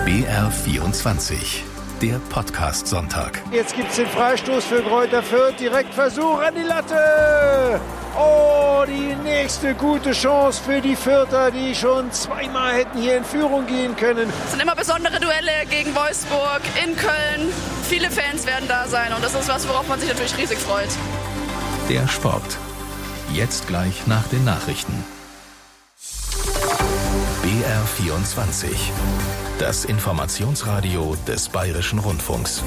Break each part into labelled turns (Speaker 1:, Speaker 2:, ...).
Speaker 1: BR24, der Podcast-Sonntag.
Speaker 2: Jetzt gibt's den Freistoß für Greuther Fürth. Direkt Versuch an die Latte. Oh, die nächste gute Chance für die Fürther, die schon zweimal hätten hier in Führung gehen können.
Speaker 3: Es sind immer besondere Duelle gegen Wolfsburg, in Köln. Viele Fans werden da sein und das ist was, worauf man sich natürlich riesig freut.
Speaker 1: Der Sport. Jetzt gleich nach den Nachrichten. BR24. Das Informationsradio des Bayerischen Rundfunks.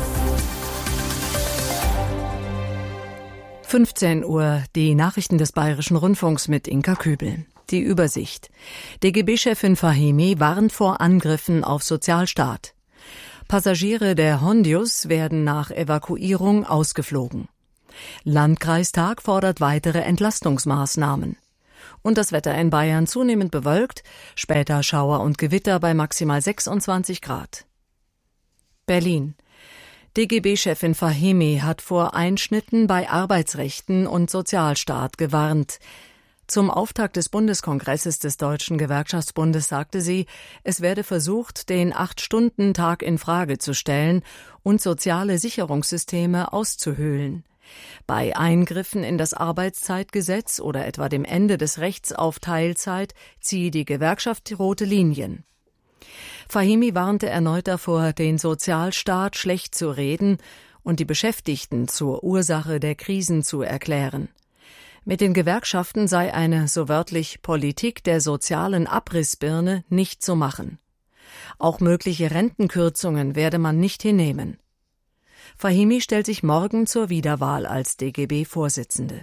Speaker 4: 15 Uhr, die Nachrichten des Bayerischen Rundfunks mit Inka Kübel. Die Übersicht. DGB-Chefin Fahimi warnt vor Angriffen auf Sozialstaat. Passagiere der Hondius werden nach Evakuierung ausgeflogen. Landkreistag fordert weitere Entlastungsmaßnahmen. Und das Wetter in Bayern zunehmend bewölkt, später Schauer und Gewitter bei maximal 26 Grad. Berlin. DGB-Chefin Fahimi hat vor Einschnitten bei Arbeitsrechten und Sozialstaat gewarnt. Zum Auftakt des Bundeskongresses des Deutschen Gewerkschaftsbundes sagte sie, es werde versucht, den 8-Stunden-Tag in Frage zu stellen und soziale Sicherungssysteme auszuhöhlen. Bei Eingriffen in das Arbeitszeitgesetz oder etwa dem Ende des Rechts auf Teilzeit ziehe die Gewerkschaft die rote Linien. Fahimi warnte erneut davor, den Sozialstaat schlecht zu reden und die Beschäftigten zur Ursache der Krisen zu erklären. Mit den Gewerkschaften sei eine, so wörtlich, Politik der sozialen Abrissbirne nicht zu machen. Auch mögliche Rentenkürzungen werde man nicht hinnehmen. Fahimi stellt sich morgen zur Wiederwahl als DGB-Vorsitzende.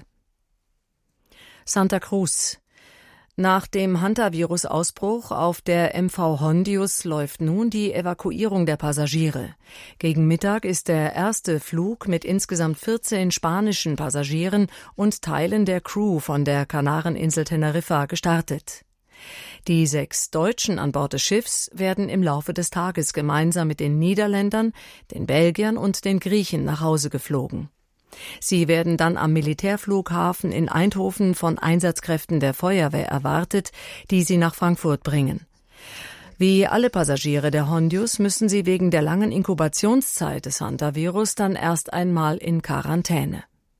Speaker 4: Santa Cruz. Nach dem Hantavirus-Ausbruch auf der MV Hondius läuft nun die Evakuierung der Passagiere. Gegen Mittag ist der erste Flug mit insgesamt 14 spanischen Passagieren und Teilen der Crew von der Kanareninsel Teneriffa gestartet. Die 6 Deutschen an Bord des Schiffs werden im Laufe des Tages gemeinsam mit den Niederländern, den Belgiern und den Griechen nach Hause geflogen. Sie werden dann am Militärflughafen in Eindhoven von Einsatzkräften der Feuerwehr erwartet, die sie nach Frankfurt bringen. Wie alle Passagiere der Hondius müssen sie wegen der langen Inkubationszeit des Hantavirus dann erst einmal in Quarantäne.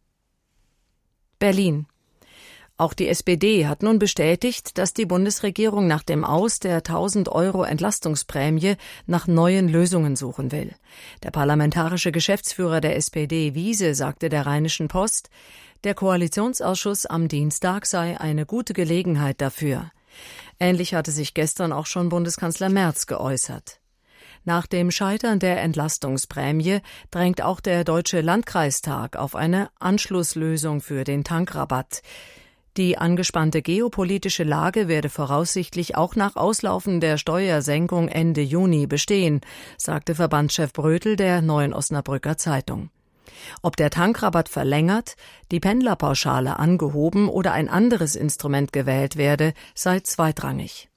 Speaker 4: Berlin. Auch die SPD hat nun bestätigt, dass die Bundesregierung nach dem Aus der 1.000 € Entlastungsprämie nach neuen Lösungen suchen will. Der parlamentarische Geschäftsführer der SPD, Wiese, sagte der Rheinischen Post, der Koalitionsausschuss am Dienstag sei eine gute Gelegenheit dafür. Ähnlich hatte sich gestern auch schon Bundeskanzler Merz geäußert. Nach dem Scheitern der Entlastungsprämie drängt auch der Deutsche Landkreistag auf eine Anschlusslösung für den Tankrabatt. Die angespannte geopolitische Lage werde voraussichtlich auch nach Auslaufen der Steuersenkung Ende Juni bestehen, sagte Verbandschef Brötel der Neuen Osnabrücker Zeitung. Ob der Tankrabatt verlängert, die Pendlerpauschale angehoben oder ein anderes Instrument gewählt werde, sei zweitrangig.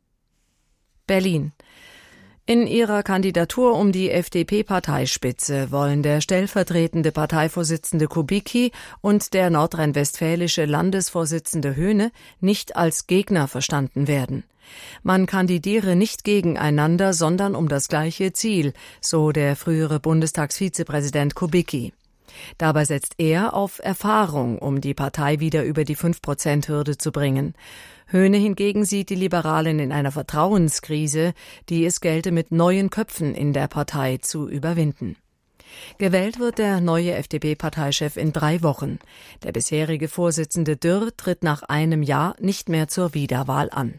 Speaker 4: Berlin. In ihrer Kandidatur um die FDP-Parteispitze wollen der stellvertretende Parteivorsitzende Kubicki und der nordrhein-westfälische Landesvorsitzende Höhne nicht als Gegner verstanden werden. Man kandidiere nicht gegeneinander, sondern um das gleiche Ziel, so der frühere Bundestagsvizepräsident Kubicki. Dabei setzt er auf Erfahrung, um die Partei wieder über die 5%-Hürde zu bringen. Höhne hingegen sieht die Liberalen in einer Vertrauenskrise, die es gelte, mit neuen Köpfen in der Partei zu überwinden. Gewählt wird der neue FDP-Parteichef in 3 Wochen. Der bisherige Vorsitzende Dürr tritt nach einem Jahr nicht mehr zur Wiederwahl an.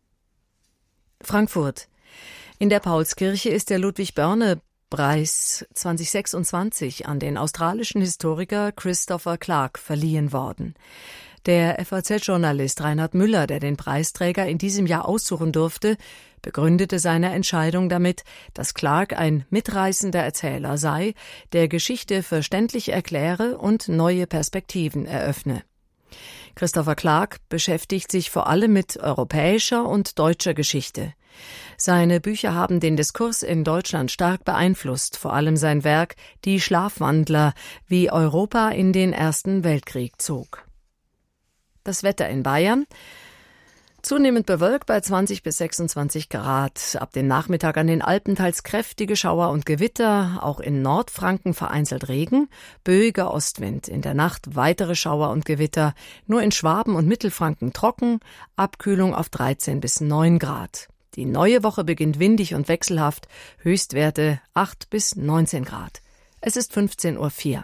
Speaker 4: Frankfurt. In der Paulskirche ist der Ludwig-Börne-Preis 2026 an den australischen Historiker Christopher Clark verliehen worden. Der FAZ-Journalist Reinhard Müller, der den Preisträger in diesem Jahr aussuchen durfte, begründete seine Entscheidung damit, dass Clark ein mitreißender Erzähler sei, der Geschichte verständlich erkläre und neue Perspektiven eröffne. Christopher Clark beschäftigt sich vor allem mit europäischer und deutscher Geschichte. Seine Bücher haben den Diskurs in Deutschland stark beeinflusst, vor allem sein Werk »Die Schlafwandler«, wie Europa in den Ersten Weltkrieg zog. Das Wetter in Bayern. Zunehmend bewölkt bei 20 bis 26 Grad. Ab dem Nachmittag an den Alpen teils kräftige Schauer und Gewitter. Auch in Nordfranken vereinzelt Regen. Böiger Ostwind. In der Nacht weitere Schauer und Gewitter. Nur in Schwaben und Mittelfranken trocken. Abkühlung auf 13 bis 9 Grad. Die neue Woche beginnt windig und wechselhaft. Höchstwerte 8 bis 19 Grad. Es ist 15:04 Uhr.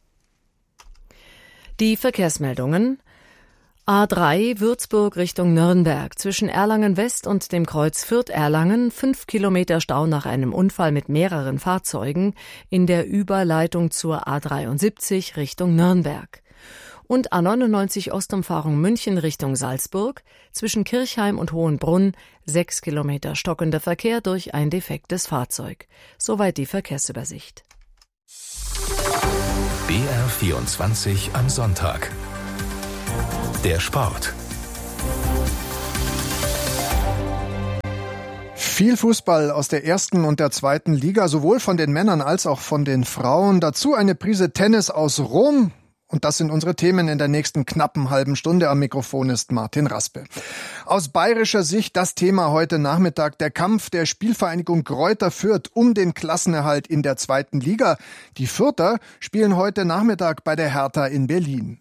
Speaker 4: Die Verkehrsmeldungen. A3 Würzburg Richtung Nürnberg. Zwischen Erlangen West und dem Kreuz Fürth-Erlangen 5 Kilometer Stau nach einem Unfall mit mehreren Fahrzeugen in der Überleitung zur A73 Richtung Nürnberg. Und A99 Ostumfahrung München Richtung Salzburg. Zwischen Kirchheim und Hohenbrunn 6 Kilometer stockender Verkehr durch ein defektes Fahrzeug. Soweit die Verkehrsübersicht.
Speaker 1: BR24 am Sonntag. Der Sport.
Speaker 5: Viel Fußball aus der ersten und der zweiten Liga, sowohl von den Männern als auch von den Frauen. Dazu eine Prise Tennis aus Rom. Und das sind unsere Themen in der nächsten knappen halben Stunde. Am Mikrofon ist Martin Raspe. Aus bayerischer Sicht das Thema heute Nachmittag: der Kampf der Spielvereinigung Greuther Fürth um den Klassenerhalt in der zweiten Liga. Die Fürther spielen heute Nachmittag bei der Hertha in Berlin.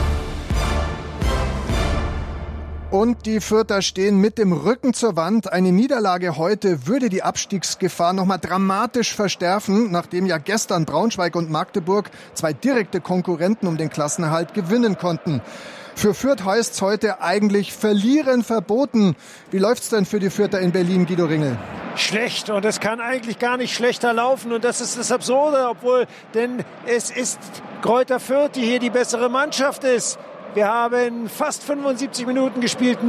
Speaker 5: Und die Fürther stehen mit dem Rücken zur Wand. Eine Niederlage heute würde die Abstiegsgefahr nochmal dramatisch verstärken, nachdem ja gestern Braunschweig und Magdeburg, zwei direkte Konkurrenten um den Klassenerhalt, gewinnen konnten. Für Fürth heißt's heute eigentlich Verlieren verboten. Wie läuft's denn für die Fürther in Berlin, Guido Ringel?
Speaker 2: Schlecht, und es kann eigentlich gar nicht schlechter laufen, und das ist das Absurde, denn es ist Greuther Fürth, die hier die bessere Mannschaft ist. Wir haben fast 75 Minuten gespielt,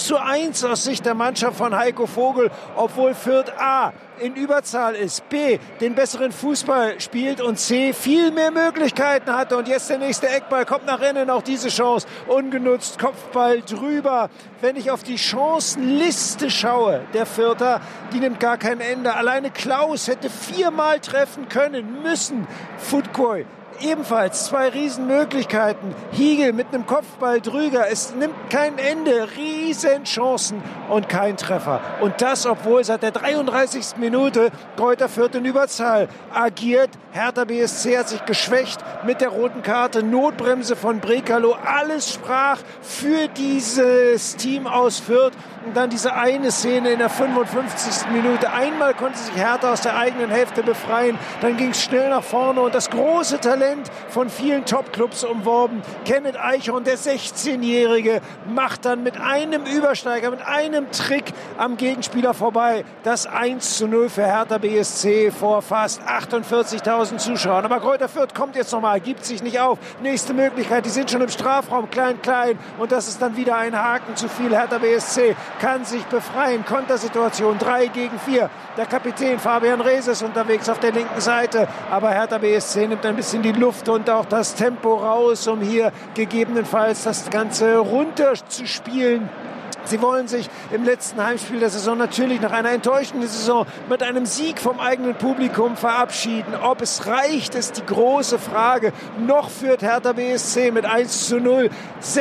Speaker 2: 0:1 aus Sicht der Mannschaft von Heiko Vogel, obwohl Fürth A in Überzahl ist, B den besseren Fußball spielt und C viel mehr Möglichkeiten hatte. Und jetzt der nächste Eckball kommt nach innen, auch diese Chance ungenutzt, Kopfball drüber. Wenn ich auf die Chancenliste schaue, der Fürther, die nimmt gar kein Ende. Alleine Klaus hätte 4-mal treffen können müssen. Futkoi ebenfalls 2 Riesenmöglichkeiten. Hiegel mit einem Kopfball drüber. Es nimmt kein Ende. Riesenchancen und kein Treffer. Und das, obwohl seit der 33. Minute Greuther Fürth in Überzahl agiert. Hertha BSC hat sich geschwächt mit der roten Karte. Notbremse von Brekalo. Alles sprach für dieses Team aus Fürth. Und dann diese eine Szene in der 55. Minute. Einmal konnte sich Hertha aus der eigenen Hälfte befreien. Dann ging es schnell nach vorne. Und das große Talent von vielen Top-Clubs umworben, Kenneth Eichhorn, der 16-Jährige, macht dann mit einem Übersteiger, mit einem Trick am Gegenspieler vorbei das 1:0 für Hertha BSC vor fast 48.000 Zuschauern. Aber Greuther Fürth kommt jetzt nochmal, gibt sich nicht auf. Nächste Möglichkeit, die sind schon im Strafraum, klein. Und das ist dann wieder ein Haken zu viel. Hertha BSC kann sich befreien. Kontersituation 3-4. Der Kapitän Fabian Rees ist unterwegs auf der linken Seite. Aber Hertha BSC nimmt ein bisschen die Luft und auch das Tempo raus, um hier gegebenenfalls das Ganze runterzuspielen. Sie wollen sich im letzten Heimspiel der Saison natürlich nach einer enttäuschenden Saison mit einem Sieg vom eigenen Publikum verabschieden. Ob es reicht, ist die große Frage. Noch führt Hertha BSC mit 1:0,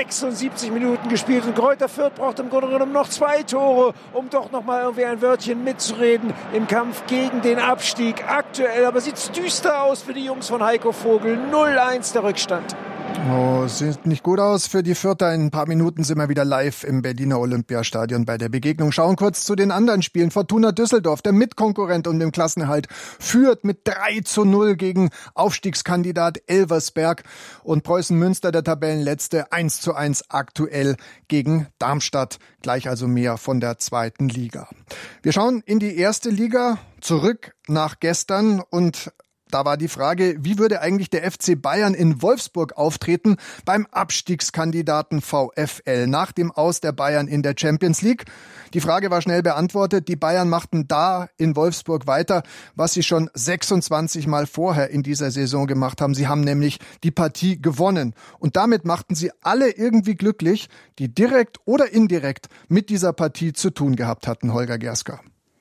Speaker 2: 76 Minuten gespielt. Und Greuther Fürth braucht im Grunde genommen noch 2 Tore, um doch noch mal irgendwie ein Wörtchen mitzureden im Kampf gegen den Abstieg. Aktuell aber sieht es düster aus für die Jungs von Heiko Vogel. 0:1 der Rückstand.
Speaker 5: Oh, sieht nicht gut aus für die Fürther. In ein paar Minuten sind wir wieder live im Berliner Olympiastadion bei der Begegnung. Schauen kurz zu den anderen Spielen. Fortuna Düsseldorf, der Mitkonkurrent um den Klassenerhalt, führt mit 3:0 gegen Aufstiegskandidat Elversberg. Und Preußen Münster, der Tabellenletzte, 1:1 aktuell gegen Darmstadt. Gleich also mehr von der zweiten Liga. Wir schauen in die erste Liga, zurück nach gestern, und da war die Frage, wie würde eigentlich der FC Bayern in Wolfsburg auftreten beim Abstiegskandidaten VfL nach dem Aus der Bayern in der Champions League? Die Frage war schnell beantwortet. Die Bayern machten da in Wolfsburg weiter, was sie schon 26 Mal vorher in dieser Saison gemacht haben. Sie haben nämlich die Partie gewonnen. Und damit machten sie alle irgendwie glücklich, die direkt oder indirekt mit dieser Partie zu tun gehabt hatten, Holger Gerska.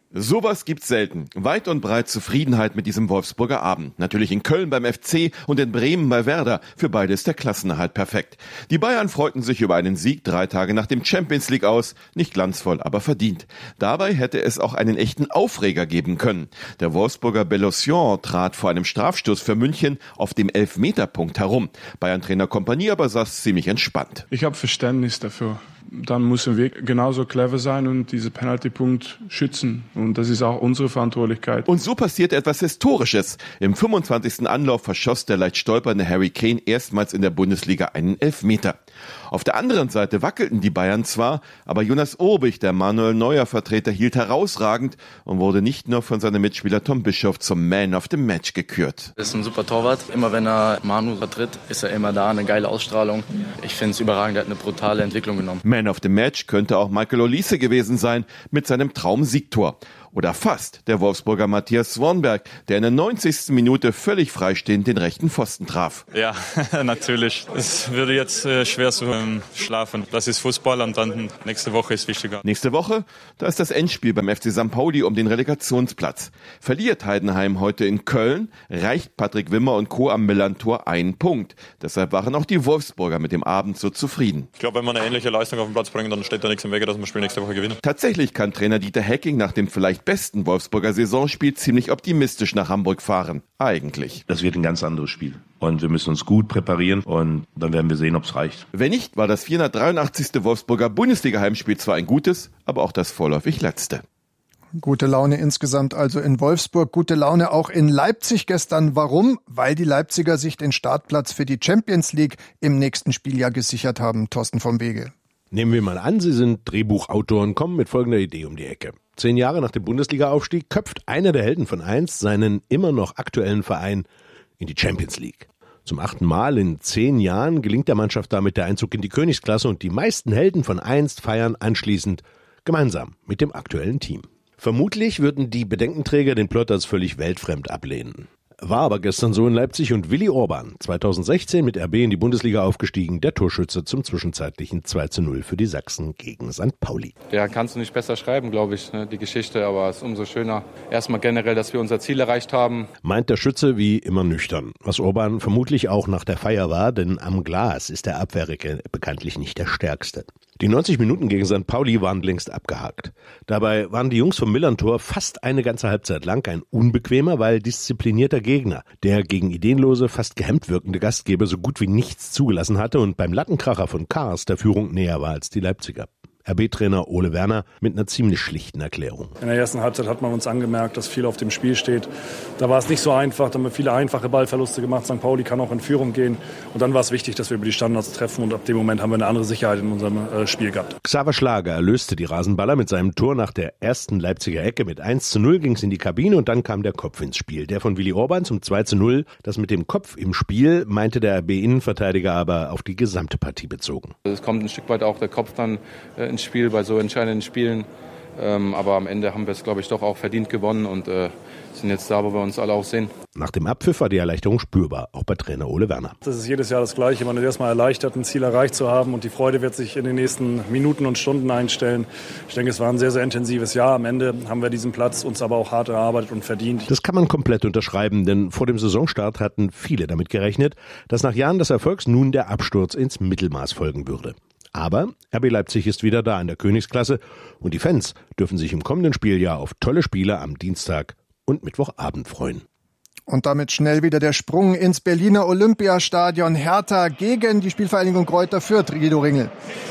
Speaker 6: Sowas gibt's selten. Weit und breit Zufriedenheit mit diesem Wolfsburger Abend. Natürlich in Köln beim FC und in Bremen bei Werder. Für beide ist der Klassenerhalt perfekt. Die Bayern freuten sich über einen Sieg 3 Tage nach dem Champions League aus. Nicht glanzvoll, aber verdient. Dabei hätte es auch einen echten Aufreger geben können. Der Wolfsburger Bellosion trat vor einem Strafstoß für München auf dem Elfmeterpunkt herum. Bayern-Trainer Kompanie aber saß ziemlich entspannt.
Speaker 7: Ich habe Verständnis dafür. Dann müssen wir genauso clever sein und diesen Penaltypunkt schützen. Und das ist auch unsere Verantwortlichkeit.
Speaker 6: Und so passierte etwas Historisches. Im 25. Anlauf verschoss der leicht stolpernde Harry Kane erstmals in der Bundesliga einen Elfmeter. Auf der anderen Seite wackelten die Bayern zwar, aber Jonas Obig, der Manuel Neuer-Vertreter, hielt herausragend und wurde nicht nur von seinem Mitspieler Tom Bischoff zum Man of the Match gekürt.
Speaker 8: Er ist ein super Torwart. Immer wenn er Manu vertritt, ist er immer da, eine geile Ausstrahlung. Ich finde es überragend, er hat eine brutale Entwicklung genommen.
Speaker 6: Man of the Match könnte auch Michael Olise gewesen sein mit seinem Traum-Siegtor. Oder fast der Wolfsburger Matthias Swanberg, der in der 90. Minute völlig freistehend den rechten Pfosten traf.
Speaker 9: Ja, natürlich. Es würde jetzt schwer zu schlafen. Das ist Fußball und dann nächste Woche ist wichtiger.
Speaker 6: Nächste Woche, da ist das Endspiel beim FC St. Pauli um den Relegationsplatz. Verliert Heidenheim heute in Köln, reicht Patrick Wimmer und Co. am Millantor einen Punkt. Deshalb waren auch die Wolfsburger mit dem Abend so zufrieden.
Speaker 9: Ich glaube, wenn wir eine ähnliche Leistung auf den Platz bringen, dann steht da nichts im Wege, dass wir das Spiel nächste Woche gewinnen.
Speaker 6: Tatsächlich kann Trainer Dieter Hecking nach dem vielleicht besten Wolfsburger Saisonspiel ziemlich optimistisch nach Hamburg fahren. Eigentlich.
Speaker 10: Das wird ein ganz anderes Spiel. Und wir müssen uns gut präparieren und dann werden wir sehen, ob es reicht.
Speaker 6: Wenn nicht, war das 483. Wolfsburger Bundesliga-Heimspiel zwar ein gutes, aber auch das vorläufig letzte.
Speaker 5: Gute Laune insgesamt also in Wolfsburg, gute Laune auch in Leipzig gestern. Warum? Weil die Leipziger sich den Startplatz für die Champions League im nächsten Spieljahr gesichert haben. Thorsten vom Wege.
Speaker 11: Nehmen wir mal an, Sie sind Drehbuchautor und kommen mit folgender Idee um die Ecke. 10 Jahre nach dem Bundesliga-Aufstieg köpft einer der Helden von einst seinen immer noch aktuellen Verein in die Champions League. Zum 8. Mal in 10 Jahren gelingt der Mannschaft damit der Einzug in die Königsklasse und die meisten Helden von einst feiern anschließend gemeinsam mit dem aktuellen Team. Vermutlich würden die Bedenkenträger den Plot als völlig weltfremd ablehnen. War aber gestern so in Leipzig und Willi Orban, 2016 mit RB in die Bundesliga aufgestiegen, der Torschütze zum zwischenzeitlichen 2:0 für die Sachsen gegen St. Pauli.
Speaker 12: Ja, kannst du nicht besser schreiben, glaube ich, die Geschichte, aber es ist umso schöner. Erstmal generell, dass wir unser Ziel erreicht haben.
Speaker 11: Meint der Schütze wie immer nüchtern, was Orban vermutlich auch nach der Feier war, denn am Glas ist der Abwehrrecke bekanntlich nicht der stärkste. Die 90 Minuten gegen St. Pauli waren längst abgehakt. Dabei waren die Jungs vom Millantor fast eine ganze Halbzeit lang ein unbequemer, weil disziplinierter Gegner, der gegen ideenlose, fast gehemmt wirkende Gastgeber so gut wie nichts zugelassen hatte und beim Lattenkracher von Kars der Führung näher war als die Leipziger. RB-Trainer Ole Werner mit einer ziemlich schlichten Erklärung.
Speaker 13: In der ersten Halbzeit hat man uns angemerkt, dass viel auf dem Spiel steht. Da war es nicht so einfach, da haben wir viele einfache Ballverluste gemacht. St. Pauli kann auch in Führung gehen. Und dann war es wichtig, dass wir über die Standards treffen. Und ab dem Moment haben wir eine andere Sicherheit in unserem Spiel gehabt.
Speaker 11: Xaver Schlager erlöste die Rasenballer mit seinem Tor nach der ersten Leipziger Ecke. Mit 1:0 ging es in die Kabine und dann kam der Kopf ins Spiel. Der von Willi Orban zum 2:0. Das mit dem Kopf im Spiel meinte der RB-Innenverteidiger aber auf die gesamte Partie bezogen.
Speaker 12: Es kommt ein Stück weit auch der Kopf dann ins Spiel bei so entscheidenden Spielen. Aber am Ende haben wir es, glaube ich, doch auch verdient gewonnen und sind jetzt da, wo wir uns alle auch sehen.
Speaker 11: Nach dem Abpfiff war die Erleichterung spürbar, auch bei Trainer Ole Werner.
Speaker 13: Das ist jedes Jahr das Gleiche. Man ist erstmal erleichtert, ein Ziel erreicht zu haben und die Freude wird sich in den nächsten Minuten und Stunden einstellen. Ich denke, es war ein sehr, sehr intensives Jahr. Am Ende haben wir diesen Platz uns aber auch hart erarbeitet und verdient.
Speaker 11: Das kann man komplett unterschreiben, denn vor dem Saisonstart hatten viele damit gerechnet, dass nach Jahren des Erfolgs nun der Absturz ins Mittelmaß folgen würde. Aber RB Leipzig ist wieder da in der Königsklasse und die Fans dürfen sich im kommenden Spieljahr auf tolle Spiele am Dienstag und Mittwochabend freuen.
Speaker 5: Und damit schnell wieder der Sprung ins Berliner Olympiastadion. Hertha gegen die Spielvereinigung Greuther Fürth. Guido Ringel.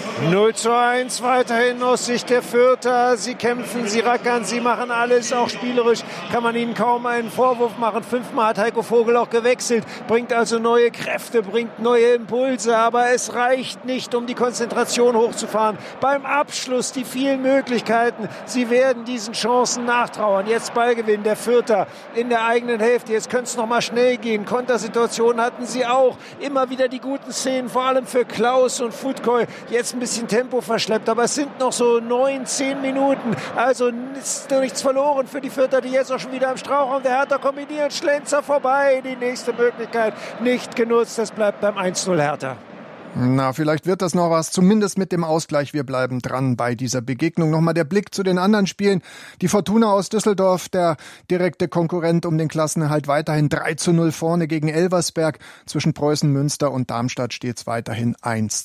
Speaker 2: 0:1 weiterhin aus Sicht der Fürther. Sie kämpfen, sie rackern, sie machen alles. Auch spielerisch kann man ihnen kaum einen Vorwurf machen. 5-mal hat Heiko Vogel auch gewechselt. Bringt also neue Kräfte, bringt neue Impulse. Aber es reicht nicht, um die Konzentration hochzufahren. Beim Abschluss die vielen Möglichkeiten. Sie werden diesen Chancen nachtrauern. Jetzt Ballgewinn der Fürther in der eigenen Hälfte. Jetzt könnte es noch mal schnell gehen. Kontersituationen hatten sie auch. Immer wieder die guten Szenen, vor allem für Klaus und Futkoy. Jetzt ein bisschen Tempo verschleppt, aber es sind noch so 9-10 Minuten. Also ist noch nichts verloren für die Fürther, die jetzt auch schon wieder am Strauchraum der Hertha kombinieren. Schlenzer vorbei, die nächste Möglichkeit nicht genutzt. Es bleibt beim 1:0 Hertha.
Speaker 5: Na, vielleicht wird das noch was, zumindest mit dem Ausgleich. Wir bleiben dran bei dieser Begegnung. Nochmal der Blick zu den anderen Spielen. Die Fortuna aus Düsseldorf, der direkte Konkurrent um den Klassenerhalt, weiterhin 3:0 vorne gegen Elversberg. Zwischen Preußen Münster und Darmstadt steht es weiterhin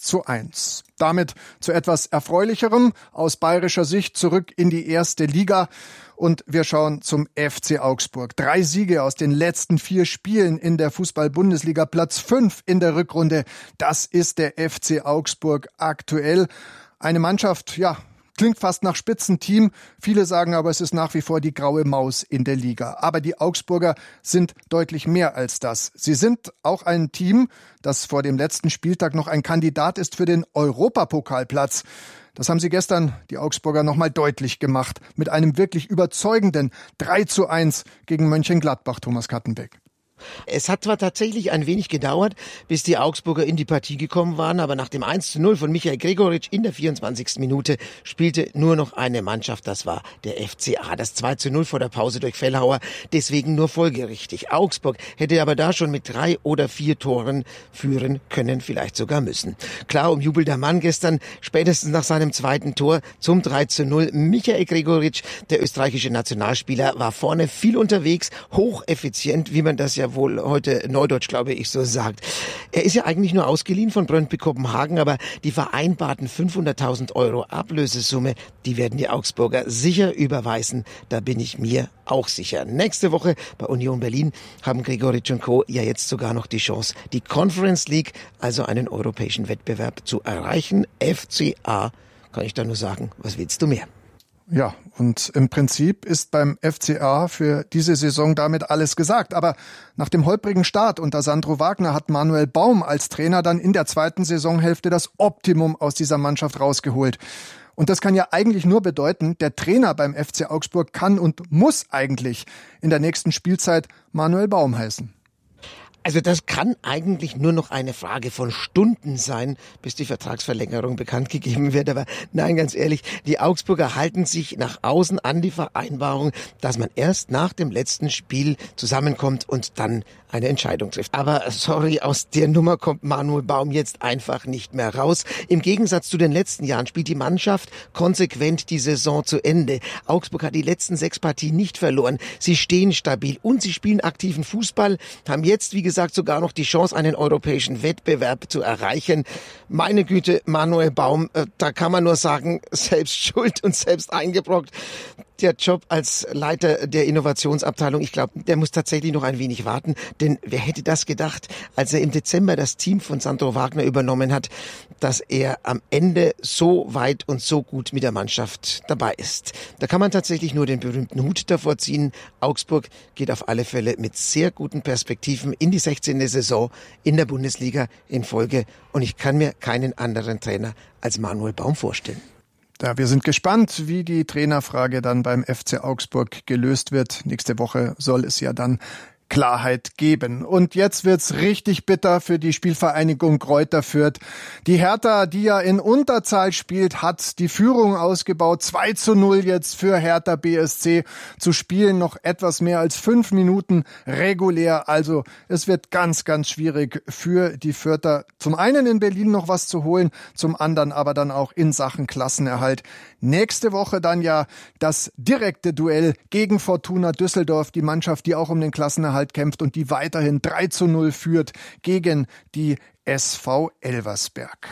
Speaker 5: 1:1. Damit zu etwas Erfreulicherem aus bayerischer Sicht zurück in die erste Liga. Und wir schauen zum FC Augsburg. 3 Siege aus den letzten 4 Spielen in der Fußball-Bundesliga. Platz 5 in der Rückrunde. Das ist der FC Augsburg aktuell. Eine Mannschaft, ja, klingt fast nach Spitzenteam. Viele sagen aber, es ist nach wie vor die graue Maus in der Liga. Aber die Augsburger sind deutlich mehr als das. Sie sind auch ein Team, das vor dem letzten Spieltag noch ein Kandidat ist für den Europapokalplatz. Das haben sie gestern, die Augsburger, nochmal deutlich gemacht. Mit einem wirklich überzeugenden 3:1 gegen Mönchengladbach, Thomas Kattenbeck.
Speaker 14: Es hat zwar tatsächlich ein wenig gedauert, bis die Augsburger in die Partie gekommen waren, aber nach dem 1:0 von Michael Gregoritsch in der 24. Minute spielte nur noch eine Mannschaft, das war der FCA. Das 2:0 vor der Pause durch Fellhauer, deswegen nur folgerichtig. Augsburg hätte aber da schon mit 3 oder 4 Toren führen können, vielleicht sogar müssen. Klar umjubelter Mann gestern, spätestens nach seinem zweiten Tor zum 3:0. Michael Gregoritsch, der österreichische Nationalspieler, war vorne viel unterwegs, hocheffizient, wie man das ja wohl heute neudeutsch, glaube ich, so sagt. Er ist ja eigentlich nur ausgeliehen von Brøndby Kopenhagen, aber die vereinbarten 500.000 € Ablösesumme, die werden die Augsburger sicher überweisen. Da bin ich mir auch sicher. Nächste Woche bei Union Berlin haben Gregoritsch und Co. ja jetzt sogar noch die Chance, die Conference League, also einen europäischen Wettbewerb, zu erreichen. FCA, kann ich da nur sagen, was willst du mehr?
Speaker 5: Ja, und im Prinzip ist beim FCA für diese Saison damit alles gesagt. Aber nach dem holprigen Start unter Sandro Wagner hat Manuel Baum als Trainer dann in der zweiten Saisonhälfte das Optimum aus dieser Mannschaft rausgeholt. Und das kann ja eigentlich nur bedeuten, der Trainer beim FC Augsburg kann und muss eigentlich in der nächsten Spielzeit Manuel Baum heißen.
Speaker 14: Also das kann eigentlich nur noch eine Frage von Stunden sein, bis die Vertragsverlängerung bekannt gegeben wird. Aber nein, ganz ehrlich, die Augsburger halten sich nach außen an die Vereinbarung, dass man erst nach dem letzten Spiel zusammenkommt und dann eine Entscheidung trifft. Aber sorry, aus der Nummer kommt Manuel Baum jetzt einfach nicht mehr raus. Im Gegensatz zu den letzten Jahren spielt die Mannschaft konsequent die Saison zu Ende. Augsburg hat die letzten 6 Partien nicht verloren. Sie stehen stabil und sie spielen aktiven Fußball, haben jetzt, wie gesagt, sogar noch die Chance, einen europäischen Wettbewerb zu erreichen. Meine Güte, Manuel Baum, da kann man nur sagen, selbst schuld und selbst eingebrockt. Der Job als Leiter der Innovationsabteilung, ich glaube, der muss tatsächlich noch ein wenig warten, denn wer hätte das gedacht, als er im Dezember das Team von Sandro Wagner übernommen hat, dass er am Ende so weit und so gut mit der Mannschaft dabei ist. Da kann man tatsächlich nur den berühmten Hut davor ziehen. Augsburg geht auf alle Fälle mit sehr guten Perspektiven in die 16. Saison in der Bundesliga in Folge und ich kann mir keinen anderen Trainer als Manuel Baum vorstellen.
Speaker 5: Ja, wir sind gespannt, wie die Trainerfrage dann beim FC Augsburg gelöst wird. Nächste Woche soll es ja dann Klarheit geben. Und jetzt wird's richtig bitter für die Spielvereinigung Greuther Fürth. Die Hertha, die ja in Unterzahl spielt, hat die Führung ausgebaut. 2:0 jetzt für Hertha BSC. Zu spielen noch etwas mehr als 5 Minuten regulär. Also es wird ganz, ganz schwierig für die Fürther. Zum einen in Berlin noch was zu holen, zum anderen aber dann auch in Sachen Klassenerhalt. Nächste Woche dann ja das direkte Duell gegen Fortuna Düsseldorf. Die Mannschaft, die auch um den Klassenerhalt kämpft und die weiterhin 3:0 führt gegen die SV Elversberg.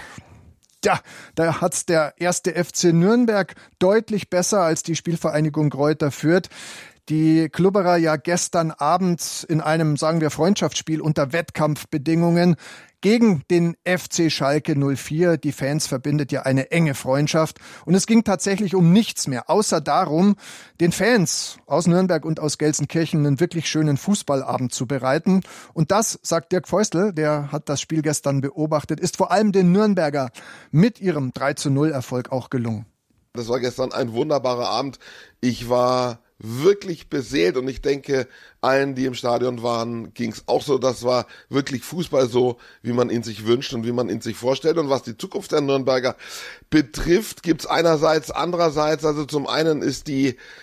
Speaker 5: Ja, da hat's der erste FC Nürnberg deutlich besser als die Spielvereinigung Greuther Fürth. Die Klubberer ja gestern Abend in einem, sagen wir, Freundschaftsspiel unter Wettkampfbedingungen gegen den FC Schalke 04. Die Fans verbindet ja eine enge Freundschaft. Und es ging tatsächlich um nichts mehr, außer darum, den Fans aus Nürnberg und aus Gelsenkirchen einen wirklich schönen Fußballabend zu bereiten. Und das, sagt Dirk Feustel, der hat das Spiel gestern beobachtet, ist vor allem den Nürnberger mit ihrem 3:0-Erfolg auch gelungen.
Speaker 15: Das war gestern ein wunderbarer Abend. Ich war wirklich beseelt und ich denke, allen, die im Stadion waren, ging es auch so. Das war wirklich Fußball so, wie man ihn sich wünscht und wie man ihn sich vorstellt. Und was die Zukunft der Nürnberger betrifft, gibt's einerseits, andererseits, also zum einen ist die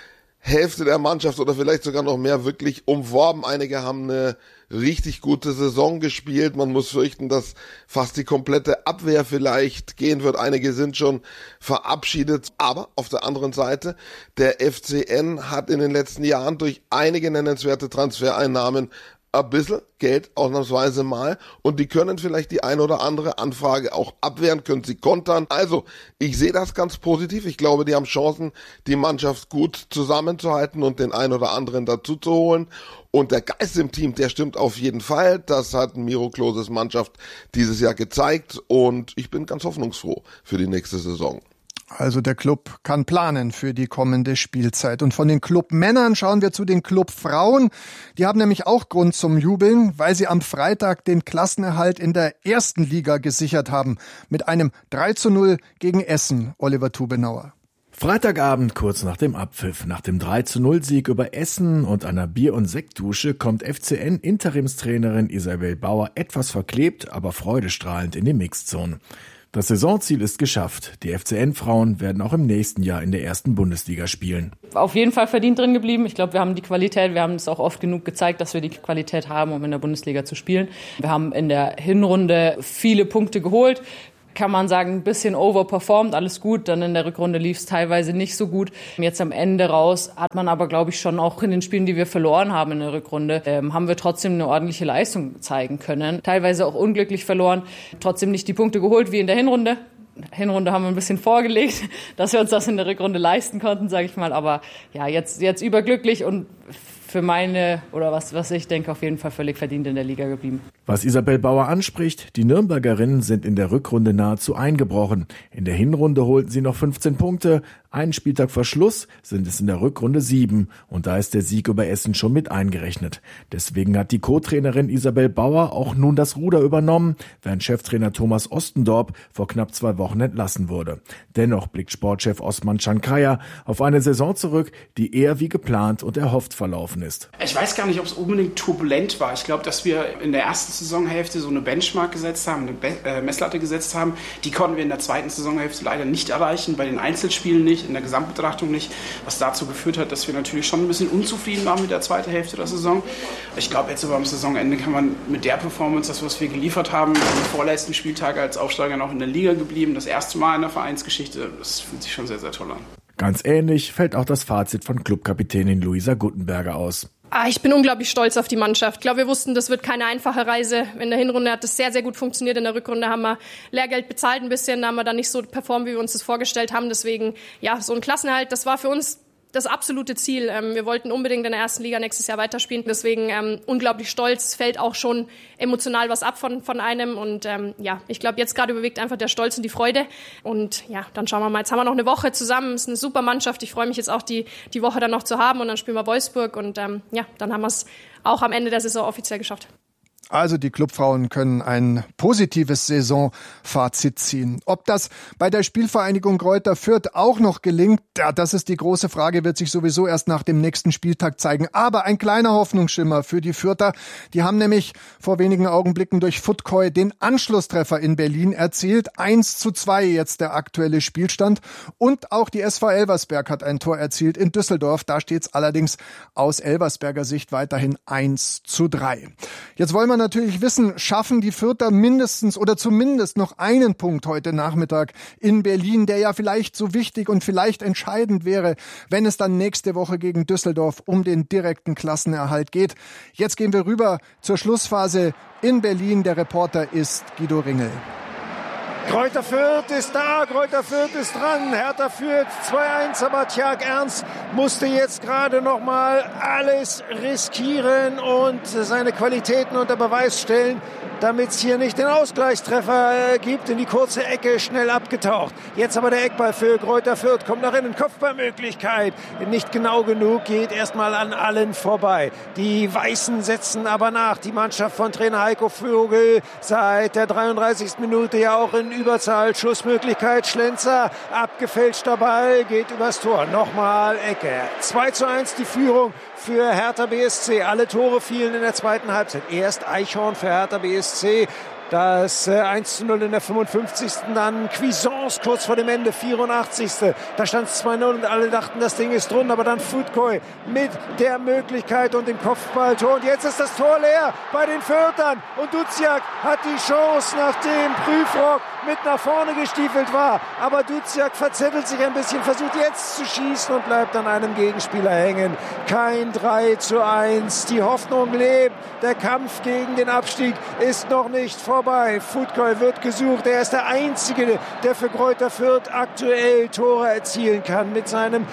Speaker 15: Hälfte der Mannschaft oder vielleicht sogar noch mehr wirklich umworben. Einige haben eine richtig gute Saison gespielt. Man muss fürchten, dass fast die komplette Abwehr vielleicht gehen wird. Einige sind schon verabschiedet. Aber auf der anderen Seite, der FCN hat in den letzten Jahren durch einige nennenswerte Transfereinnahmen ein bisschen Geld ausnahmsweise mal und die können vielleicht die ein oder andere Anfrage auch abwehren, können sie kontern. Also, ich sehe das ganz positiv. Ich glaube, die haben Chancen, die Mannschaft gut zusammenzuhalten und den ein oder anderen dazu zu holen. Und der Geist im Team, der stimmt auf jeden Fall. Das hat Miro Kloses Mannschaft dieses Jahr gezeigt und ich bin ganz hoffnungsfroh für die nächste Saison.
Speaker 5: Also der Club kann planen für die kommende Spielzeit. Und von den Clubmännern schauen wir zu den Clubfrauen. Die haben nämlich auch Grund zum Jubeln, weil sie am Freitag den Klassenerhalt in der ersten Liga gesichert haben. Mit einem 3:0 gegen Essen, Oliver Tubenauer.
Speaker 16: Freitagabend kurz nach dem Abpfiff, nach dem 3:0-Sieg über Essen und einer Bier- und Sektdusche kommt FCN-Interimstrainerin Isabel Bauer etwas verklebt, aber freudestrahlend in die Mixzone. Das Saisonziel ist geschafft. Die FCN-Frauen werden auch im nächsten Jahr in der ersten Bundesliga spielen.
Speaker 17: Auf jeden Fall verdient drin geblieben. Ich glaube, wir haben die Qualität. Wir haben es auch oft genug gezeigt, dass wir die Qualität haben, um in der Bundesliga zu spielen. Wir haben in der Hinrunde viele Punkte geholt. Kann man sagen, ein bisschen overperformed, alles gut. Dann in der Rückrunde lief es teilweise nicht so gut. Jetzt am Ende raus hat man aber, glaube ich, schon auch in den Spielen, die wir verloren haben in der Rückrunde, haben wir trotzdem eine ordentliche Leistung zeigen können. Teilweise auch unglücklich verloren, trotzdem nicht die Punkte geholt wie in der Hinrunde. Hinrunde haben wir ein bisschen vorgelegt, dass wir uns das in der Rückrunde leisten konnten, sage ich mal. Aber ja, jetzt überglücklich und für meine, oder was ich denke, auf jeden Fall völlig verdient in der Liga geblieben.
Speaker 16: Was Isabel Bauer anspricht, die Nürnbergerinnen sind in der Rückrunde nahezu eingebrochen. In der Hinrunde holten sie noch 15 Punkte, einen Spieltag vor Schluss sind es in der Rückrunde 7 und da ist der Sieg über Essen schon mit eingerechnet. Deswegen hat die Co-Trainerin Isabel Bauer auch nun das Ruder übernommen, während Cheftrainer Thomas Ostendorp vor knapp 2 Wochen entlassen wurde. Dennoch blickt Sportchef Osman Chankaya auf eine Saison zurück, die eher wie geplant und erhofft verlaufen ist.
Speaker 18: Ich weiß gar nicht, ob es unbedingt turbulent war. Ich glaube, dass wir in der ersten Saisonhälfte so eine Benchmark gesetzt haben, eine Messlatte gesetzt haben. Die konnten wir in der zweiten Saisonhälfte leider nicht erreichen, bei den Einzelspielen nicht, in der Gesamtbetrachtung nicht, was dazu geführt hat, dass wir natürlich schon ein bisschen unzufrieden waren mit der zweiten Hälfte der Saison. Ich glaube, jetzt aber am Saisonende kann man mit der Performance, das was wir geliefert haben, am vorletzten Spieltag als Aufsteiger noch in der Liga geblieben, das erste Mal in der Vereinsgeschichte, das fühlt sich schon sehr, sehr toll an.
Speaker 16: Ganz ähnlich fällt auch das Fazit von Clubkapitänin Luisa Guttenberger aus.
Speaker 19: Ich bin unglaublich stolz auf die Mannschaft. Ich glaube, wir wussten, das wird keine einfache Reise. In der Hinrunde hat das sehr, sehr gut funktioniert. In der Rückrunde haben wir Lehrgeld bezahlt ein bisschen. Da haben wir dann nicht so performt, wie wir uns das vorgestellt haben. Deswegen, ja, so ein Klassenerhalt, das war für uns das absolute Ziel. Wir wollten unbedingt in der ersten Liga nächstes Jahr weiterspielen. Deswegen unglaublich stolz. Es fällt auch schon emotional was ab von einem. Und ja, ich glaube, jetzt gerade überwiegt einfach der Stolz und die Freude. Und ja, dann schauen wir mal. Jetzt haben wir noch eine Woche zusammen. Es ist eine super Mannschaft. Ich freue mich jetzt auch, die Woche dann noch zu haben. Und dann spielen wir Wolfsburg. Und ja, dann haben wir es auch am Ende der Saison offiziell geschafft.
Speaker 5: Also die Clubfrauen können ein positives Saisonfazit ziehen. Ob das bei der Spielvereinigung Greuther Fürth auch noch gelingt, ja, das ist die große Frage, wird sich sowieso erst nach dem nächsten Spieltag zeigen. Aber ein kleiner Hoffnungsschimmer für die Fürther. Die haben nämlich vor wenigen Augenblicken durch Futkoi den Anschlusstreffer in Berlin erzielt. 1:2 jetzt der aktuelle Spielstand. Und auch die SV Elversberg hat ein Tor erzielt in Düsseldorf. Da steht es allerdings aus Elversberger Sicht weiterhin 1:3. Jetzt wollen wir natürlich wissen, schaffen die Fürther mindestens oder zumindest noch einen Punkt heute Nachmittag in Berlin, der ja vielleicht so wichtig und vielleicht entscheidend wäre, wenn es dann nächste Woche gegen Düsseldorf um den direkten Klassenerhalt geht. Jetzt gehen wir rüber zur Schlussphase in Berlin. Der Reporter ist Guido Ringel.
Speaker 2: Greuther Fürth ist da, Greuther Fürth ist dran, Hertha führt 2:1, aber Tjark Ernst musste jetzt gerade noch mal alles riskieren und seine Qualitäten unter Beweis stellen, damit es hier nicht den Ausgleichstreffer gibt, in die kurze Ecke, schnell abgetaucht. Jetzt aber der Eckball für Greuther Fürth, kommt nach innen, Kopfballmöglichkeit, nicht genau genug, geht erstmal an allen vorbei. Die Weißen setzen aber nach, die Mannschaft von Trainer Heiko Vogel seit der 33. Minute ja auch in Überzahl, Schussmöglichkeit, Schlenzer, abgefälschter Ball, geht übers Tor. Nochmal Ecke. 2:1 die Führung für Hertha BSC. Alle Tore fielen in der zweiten Halbzeit. Erst Eichhorn für Hertha BSC Das 1:0 in der 55. Dann Cuisance kurz vor dem Ende, 84. Da stand es 2:0 und alle dachten, das Ding ist drin. Aber dann Futkoi mit der Möglichkeit und dem Kopfballtor. Und jetzt ist das Tor leer bei den Fürthern. Und Duziak hat die Chance, nachdem Prüfrock mit nach vorne gestiefelt war. Aber Duziak verzettelt sich ein bisschen, versucht jetzt zu schießen und bleibt an einem Gegenspieler hängen. Kein 3:1. Die Hoffnung lebt. Der Kampf gegen den Abstieg ist noch nicht vorbei. Futkoi wird gesucht. Er ist der Einzige, der für Greuther Fürth aktuell Tore erzielen kann. Mit seinem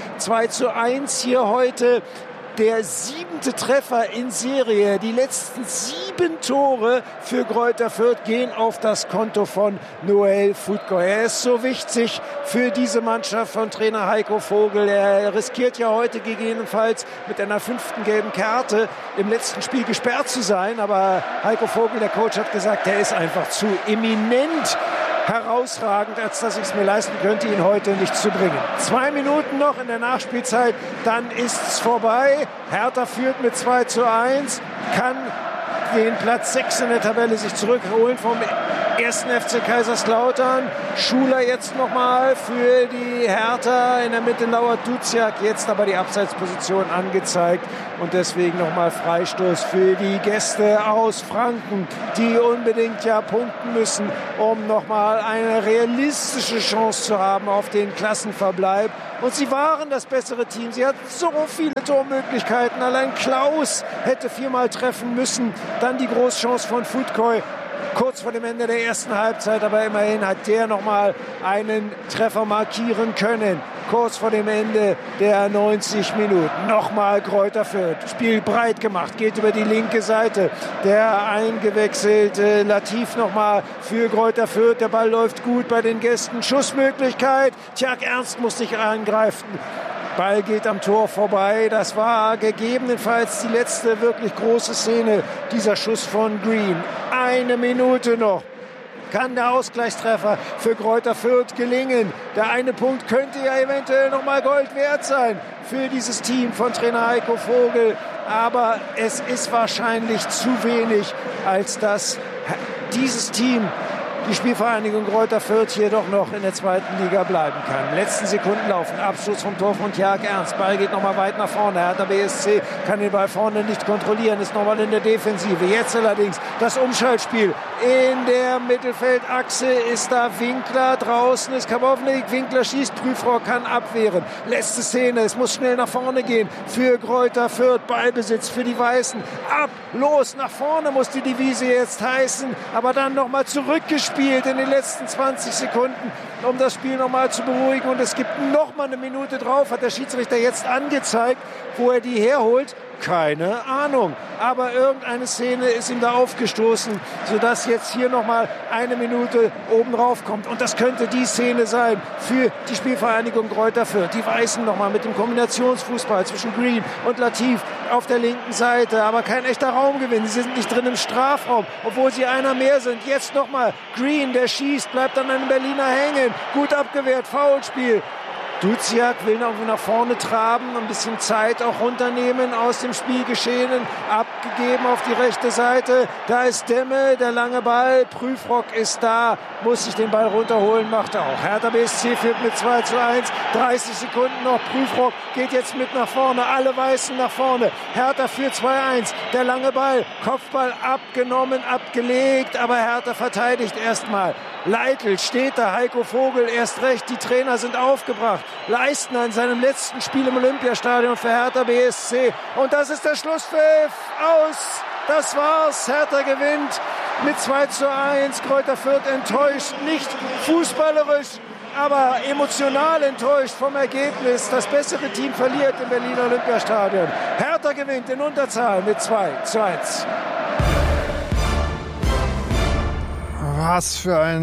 Speaker 2: 2:1 hier heute. Der 7. Treffer in Serie. Die letzten 7 Tore für Greuther Fürth gehen auf das Konto von Noël Futkoi. Er ist so wichtig für diese Mannschaft von Trainer Heiko Vogel. Er riskiert ja heute gegebenenfalls mit einer 5. gelben Karte im letzten Spiel gesperrt zu sein. Aber Heiko Vogel, der Coach, hat gesagt, er ist einfach zu eminent herausragend, als dass ich es mir leisten könnte, ihn heute nicht zu bringen. 2 Minuten noch in der Nachspielzeit, dann ist es vorbei. Hertha führt mit 2:1, kann den Platz 6 in der Tabelle sich zurückholen vom 1. FC Kaiserslautern. Schuler jetzt nochmal für die Hertha. In der Mitte lauert Duziak, jetzt aber die Abseitsposition angezeigt. Und deswegen nochmal Freistoß für die Gäste aus Franken, die unbedingt ja punkten müssen, um nochmal eine realistische Chance zu haben auf den Klassenverbleib. Und sie waren das bessere Team. Sie hatten so viele Tormöglichkeiten. Allein Klaus hätte 4-mal treffen müssen. Dann die Großchance von Futkoi kurz vor dem Ende der ersten Halbzeit. Aber immerhin hat der nochmal einen Treffer markieren können. Kurz vor dem Ende der 90 Minuten. Nochmal Greuther Fürth. Spiel breit gemacht, geht über die linke Seite. Der eingewechselte Latif nochmal für Greuther Fürth. Der Ball läuft gut bei den Gästen. Schussmöglichkeit. Tjag Ernst muss sich angreifen. Ball geht am Tor vorbei. Das war gegebenenfalls die letzte wirklich große Szene, dieser Schuss von Green. 1 Minute noch. Kann der Ausgleichstreffer für Greuther Fürth gelingen? Der eine Punkt könnte ja eventuell nochmal Gold wert sein für dieses Team von Trainer Heiko Vogel. Aber es ist wahrscheinlich zu wenig, als dass dieses Team, die Spielvereinigung Greuther Fürth, hier doch noch in der 2. Liga bleiben kann. Letzten Sekunden laufen. Abschluss vom Tor von Tjag Ernst. Ball geht nochmal weit nach vorne. Hertha BSC kann den Ball vorne nicht kontrollieren. Ist nochmal in der Defensive. Jetzt allerdings das Umschaltspiel. In der Mittelfeldachse ist da Winkler. Draußen ist Kabownik. Winkler schießt. Prüfrock kann abwehren. Letzte Szene. Es muss schnell nach vorne gehen für Greuther Fürth. Ballbesitz für die Weißen. Ab, los, nach vorne muss die Devise jetzt heißen. Aber dann nochmal zurückgespielt in den letzten 20 Sekunden, um das Spiel nochmal zu beruhigen. Und es gibt nochmal eine Minute drauf, hat der Schiedsrichter jetzt angezeigt, wo er die herholt. Keine Ahnung. Aber irgendeine Szene ist ihm da aufgestoßen, sodass jetzt hier nochmal 1 Minute oben drauf kommt. Und das könnte die Szene sein für die Spielvereinigung Greuther Fürth. Die Weißen nochmal mit dem Kombinationsfußball zwischen Green und Latif auf der linken Seite. Aber kein echter Raumgewinn. Sie sind nicht drin im Strafraum, obwohl sie einer mehr sind. Jetzt nochmal Green, der schießt, bleibt an einem Berliner hängen. Gut abgewehrt, Foulspiel. Duziak will noch nach vorne traben, ein bisschen Zeit auch runternehmen aus dem Spielgeschehen, abgegeben auf die rechte Seite. Da ist Demme, der lange Ball, Prüfrock ist da, muss sich den Ball runterholen, macht er auch. Hertha BSC führt mit 2:1, 30 Sekunden noch, Prüfrock geht jetzt mit nach vorne, alle Weißen nach vorne. Hertha führt 2:1, der lange Ball, Kopfball abgenommen, abgelegt, aber Hertha verteidigt erstmal. Leitl steht da, Heiko Vogel erst recht, die Trainer sind aufgebracht. Leistner in seinem letzten Spiel im Olympiastadion für Hertha BSC. Und das ist der Schlusspfiff. Aus. Das war's. Hertha gewinnt mit 2:1. Greuther Fürth enttäuscht, nicht fußballerisch, aber emotional enttäuscht vom Ergebnis. Das bessere Team verliert im Berliner Olympiastadion. Hertha gewinnt in Unterzahl mit 2:1.
Speaker 5: Was für ein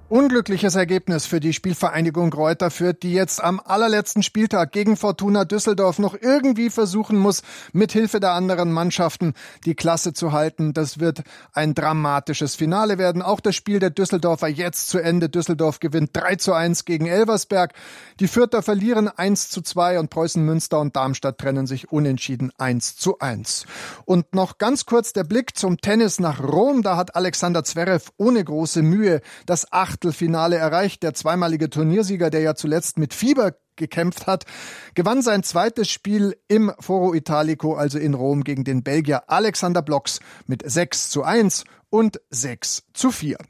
Speaker 5: Unglückliches Ergebnis für die Spielvereinigung Greuther Fürth, die jetzt am allerletzten Spieltag gegen Fortuna Düsseldorf noch irgendwie versuchen muss, mit Hilfe der anderen Mannschaften die Klasse zu halten. Das wird ein dramatisches Finale werden. Auch das Spiel der Düsseldorfer jetzt zu Ende. Düsseldorf gewinnt 3:1 gegen Elversberg. Die Fürther verlieren 1:2 und Preußen Münster und Darmstadt trennen sich unentschieden 1:1. Und noch ganz kurz der Blick zum Tennis nach Rom. Da hat Alexander Zverev ohne große Mühe das Achtelfinale erreicht. Der zweimalige Turniersieger, der ja zuletzt mit Fieber gekämpft hat, gewann sein zweites Spiel im Foro Italico, also in Rom, gegen den Belgier Alexander Blocks mit 6:1 und 6:4.